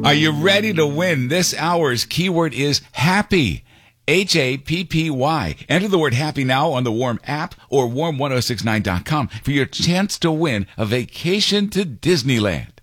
Are you ready to win? This hour's keyword is happy. HAPPY. Enter the word happy now on the Warm app or warm1069.com for your chance to win a vacation to Disneyland.